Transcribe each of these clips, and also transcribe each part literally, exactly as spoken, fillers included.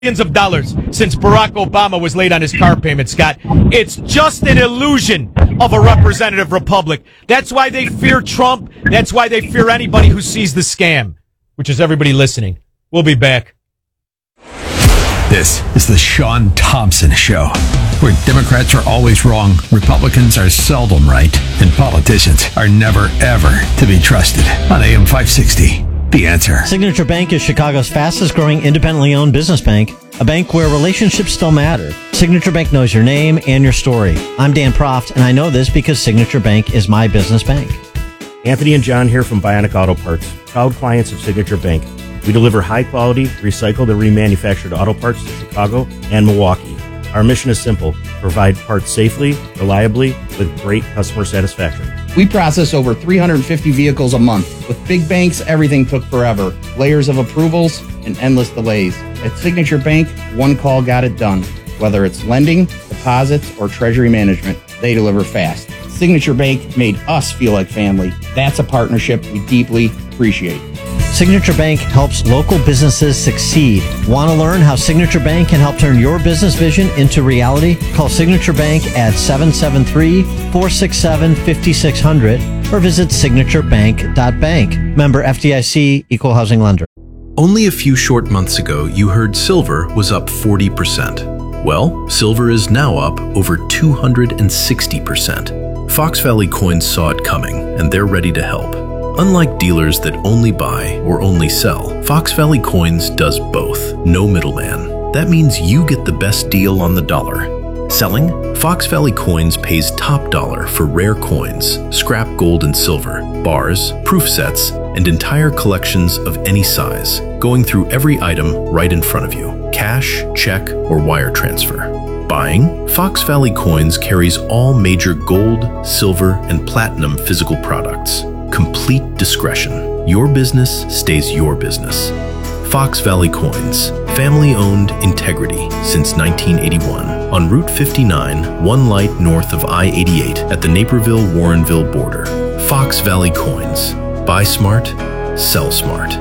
Billions of dollars since Barack Obama was late on his car payment, Scott. It's just an illusion of a representative republic. That's why they fear Trump. That's why they fear anybody who sees the scam, which is everybody listening. We'll be back. This is the Sean Thompson Show, where Democrats are always wrong, Republicans are seldom right, and politicians are never, ever to be trusted. On A M five sixty. The Answer. Signature Bank is Chicago's fastest growing independently owned business bank, a bank where relationships still matter. Signature Bank knows your name and your story. I'm Dan Proft, and I know this because Signature Bank is my business bank. Anthony and John here from Bionic Auto Parts, proud clients of Signature Bank. We deliver high-quality, recycled and remanufactured auto parts to Chicago and Milwaukee. Our mission is simple: provide parts safely, reliably, with great customer satisfaction. We process over three hundred fifty vehicles a month. With big banks, everything took forever. Layers of approvals and endless delays. At Signature Bank, one call got it done. Whether it's lending, deposits, or treasury management, they deliver fast. Signature Bank made us feel like family. That's a partnership we deeply appreciate. Signature Bank helps local businesses succeed. Want to learn how Signature Bank can help turn your business vision into reality? Call Signature Bank at seven seven three, four six seven, five six zero zero or visit signature bank dot bank. Member F D I C, Equal Housing Lender. Only a few short months ago, you heard silver was up forty percent. Well, silver is now up over two hundred sixty percent. Fox Valley Coins saw it coming, and they're ready to help. Unlike dealers that only buy or only sell, Fox Valley Coins does both. No middleman. That means you get the best deal on the dollar. Selling? Fox Valley Coins pays top dollar for rare coins, scrap gold and silver, bars, proof sets, and entire collections of any size, going through every item right in front of you. Cash, check, or wire transfer. Buying? Fox Valley Coins carries all major gold, silver, and platinum physical products. Complete discretion. Your business stays your business. Fox Valley Coins. Family-owned integrity since nineteen eighty-one. On Route fifty-nine, one light north of I eighty-eight at the Naperville-Warrenville border. Fox Valley Coins. Buy smart, sell smart.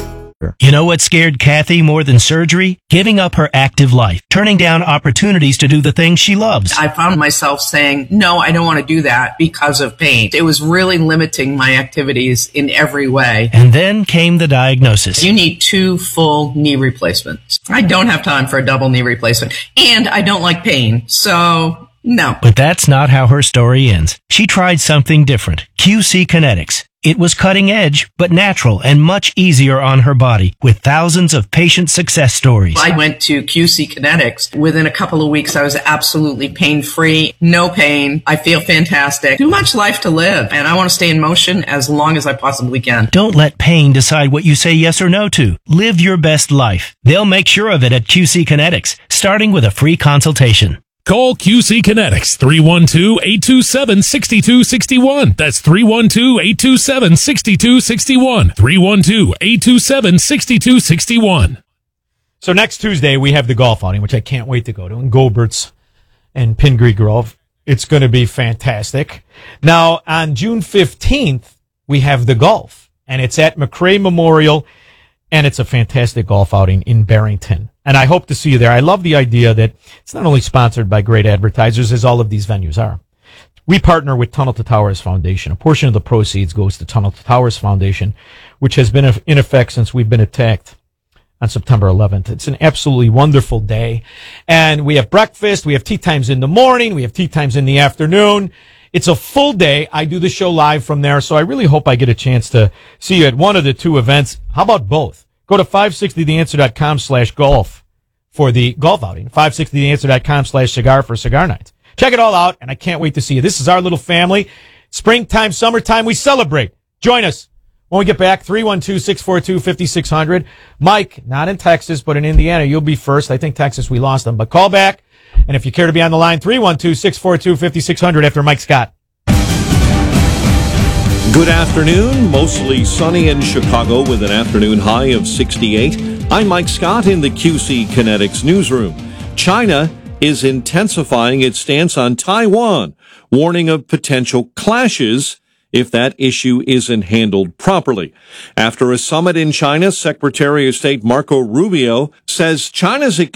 You know what scared Kathy more than surgery? Giving up her active life, turning down opportunities to do the things she loves. I found myself saying, no, I don't want to do that because of pain. It was really limiting my activities in every way. And then came the diagnosis. You need two full knee replacements. I don't have time for a double knee replacement, and I don't like pain, so no. But that's not how her story ends. She tried something different. Q C Kinetics. It was cutting edge, but natural and much easier on her body, with thousands of patient success stories. I went to Q C Kinetics. Within a couple of weeks, I was absolutely pain-free, no pain. I feel fantastic. Too much life to live, and I want to stay in motion as long as I possibly can. Don't let pain decide what you say yes or no to. Live your best life. They'll make sure of it at Q C Kinetics, starting with a free consultation. Call Q C Kinetics, three one two, eight two seven, six two six one. That's three one two, eight two seven, six two six one. three one two, eight two seven, six two six one. So next Tuesday, we have the golf outing, which I can't wait to go to, in Gobert's and Pingree Grove. It's going to be fantastic. Now, on June fifteenth, we have the golf, and it's at McRae Memorial, and it's a fantastic golf outing in Barrington. And I hope to see you there. I love the idea that it's not only sponsored by great advertisers, as all of these venues are. We partner with Tunnel to Towers Foundation. A portion of the proceeds goes to Tunnel to Towers Foundation, which has been in effect since we've been attacked on September eleventh. It's an absolutely wonderful day. And we have breakfast. We have tea times in the morning. We have tea times in the afternoon. It's a full day. I do the show live from there, so I really hope I get a chance to see you at one of the two events. How about both? Go to five sixty the answer dot com slash golf for the golf outing. five sixty the answer dot com slash cigar for cigar nights. Check it all out, and I can't wait to see you. This is our little family. Springtime, summertime, we celebrate. Join us when we get back. three one two, six four two, five six zero zero. Mike, not in Texas, but in Indiana, you'll be first. I think Texas, we lost them, but call back. And if you care to be on the line, three one two, six four two, five six zero zero after Mike Scott. Good afternoon. Mostly sunny in Chicago with an afternoon high of sixty-eight. I'm Mike Scott in the Q C Kinetics newsroom. China is intensifying its stance on Taiwan, warning of potential clashes if that issue isn't handled properly. After a summit in China, Secretary of State Marco Rubio says China's